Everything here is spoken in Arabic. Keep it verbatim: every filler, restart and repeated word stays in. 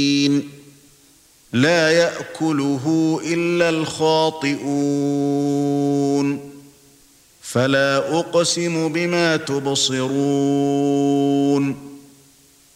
لا يأكله إلا الخاطئون فلا أقسم بما تبصرون